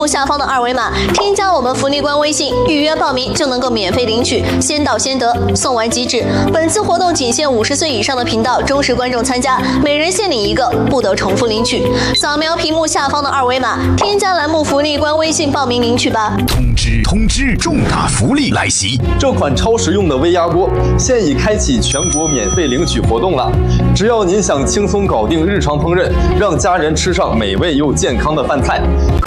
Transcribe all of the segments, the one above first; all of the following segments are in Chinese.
下方的二维码，添加我们福利官微信，预约报名就能够免费领取，先到先得，送完即止。本次活动仅限50岁以上的频道忠实观众参加，每人限领1个，不得重复领取。扫描屏幕下方的二维码，添加栏目福利官微信报名领取吧。 通知！重大福利来袭！ 这款超实用的微压锅现已开启全国免费领取活动了。只要您想轻松搞定日常烹饪，让家人吃上美味又健康的饭菜。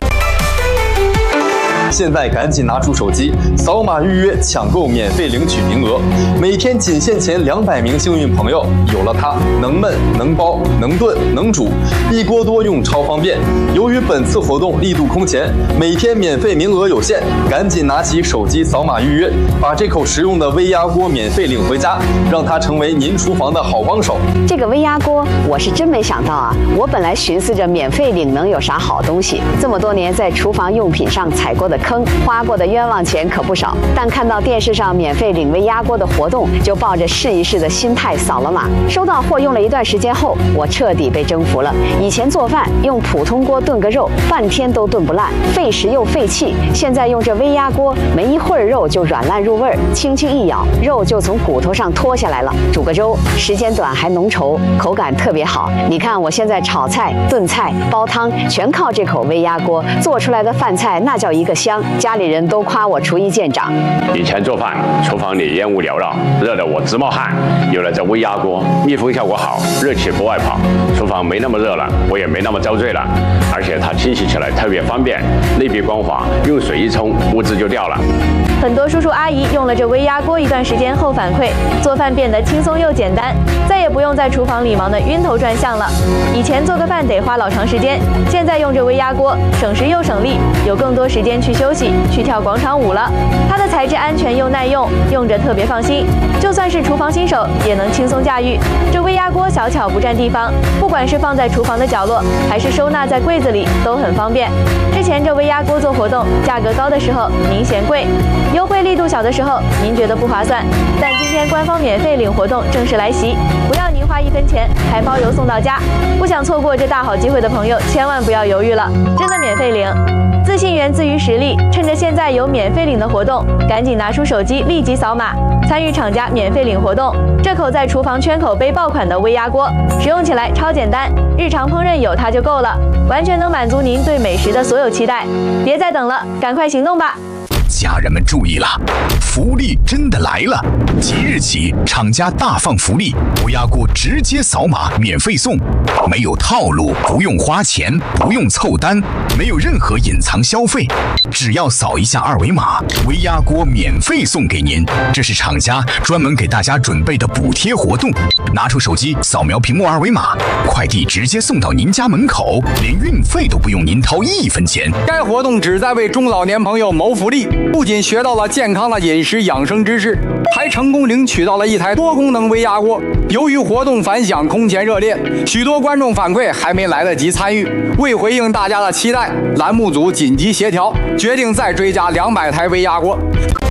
现在赶紧拿出手机，扫码预约抢购免费领取名额。每天仅限前200名幸运朋友，有了它，能焖能包能炖能煮，一锅多用超方便。由于本次活动力度空前，每天免费名额有限，赶紧拿起手机扫码预约，把这口实用的微压锅免费领回家，让它成为您厨房的好帮手。 这个微压锅我是真没想到啊！我本来寻思着免费领能有啥好东西，这么多年在厨房用品上踩过的坑，花过的冤枉钱可不少，但看到电视上免费领微压锅的活动，就抱着试一试的心态扫了码。收到货用了一段时间后，我彻底被征服了。以前做饭用普通锅炖个肉，半天都炖不烂，费时又费气。现在用这微压锅，没一会儿肉就软烂入味儿，轻轻一咬，肉就从骨头上脱下来了。煮个粥，时间短还浓稠，口感特别好。你看我现在炒菜、炖菜、煲汤，全靠这口微压锅做出来的饭菜，那叫一个香。家里人都夸我厨艺见长。 以前做饭，厨房里烟雾缭绕，热得我直冒汗。有了这微压锅，密封效果好，热气不外跑，厨房没那么热了，我也没那么遭罪了。而且它清洗起来特别方便，内壁光滑，用水一冲，污渍就掉了。 很多叔叔阿姨用了这微压锅一段时间后反馈，做饭变得轻松又简单，再也不用在厨房里忙得晕头转向了。以前做个饭得花老长时间，现在用这微压锅，省时又省力，有更多时间去休息、去跳广场舞了。它的材质安全又耐用，用着特别放心，就算是厨房新手也能轻松驾驭。这微压锅小巧不占地方，不管是放在厨房的角落，还是收纳在柜子里，都很方便。之前这微压锅做活动，价格高的时候您嫌贵，优惠力度小的时候您觉得不划算，但今天官方免费领活动正式来袭，不要您花1分钱，还包邮送到家。不想错过这大好机会的朋友，千万不要犹豫了，真的免费领。自信源自于实力，趁着现在有免费领的活动，赶紧拿出手机立即扫码，参与厂家免费领活动。这口在厨房圈口杯爆款的微压锅，使用起来超简单，日常烹饪有它就够了，完全能满足您对美食的所有期待。别再等了，赶快行动吧！ 家人们注意了，福利真的来了！即日起，厂家大放福利，微压锅直接扫码免费送，没有套路，不用花钱，不用凑单，没有任何隐藏消费，只要扫一下二维码，微压锅免费送给您。这是厂家专门给大家准备的补贴活动，拿出手机扫描屏幕二维码，快递直接送到您家门口，连运费都不用您掏1分钱。 该活动旨在为中老年朋友谋福利，不仅学到了健康的饮食养生知识，还成功领取到了一台多功能微压锅。由于活动反响空前热烈，许多观众反馈还没来得及参与。为回应大家的期待，栏目组紧急协调，决定再追加200台微压锅，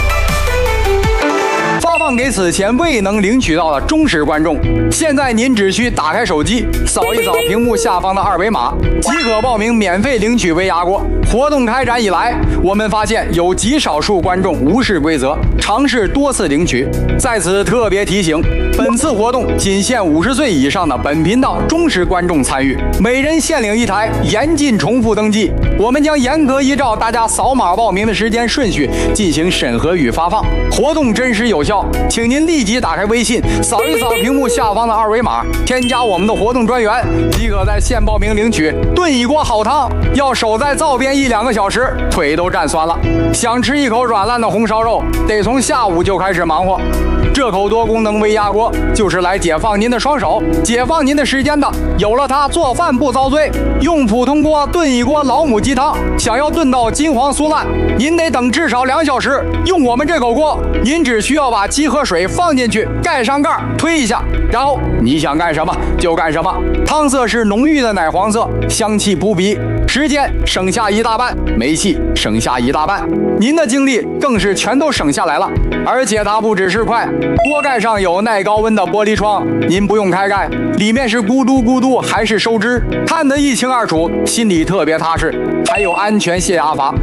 发放给此前未能领取到的忠实观众。现在您只需打开手机，扫一扫屏幕下方的二维码，即可报名免费领取微压锅。活动开展以来，我们发现有极少数观众无视规则，尝试多次领取。在此特别提醒，本次活动仅限50岁以上的本频道忠实观众参与，每人限领1台，严禁重复登记。我们将严格依照大家扫码报名的时间顺序进行审核与发放，活动真实有效。请您立即打开微信，扫一扫屏幕下方的二维码，添加我们的活动专员，即可在线报名领取炖一锅好汤。要守在灶边1-2个小时，腿都站酸了。想吃一口软烂的红烧肉，得从下午就开始忙活。这口多功能微压锅就是来解放您的双手，解放您的时间的。有了它，做饭不遭罪。用普通锅炖一锅老母鸡汤，想要炖到金黄酥烂，您得等至少2小时。用我们这口锅，您只需要把鸡和水放进去，盖上盖，推一下，然后你想干什么就干什么。汤色是浓郁的奶黄色，香气扑鼻，时间省下1大半，煤气省下1大半，您的精力更是全都省下来了。而且它不只是快， 锅盖上有耐高温的玻璃窗，您不用开盖，里面是咕嘟咕嘟还是收汁，看得一清二楚，心里特别踏实。还有安全泄压阀，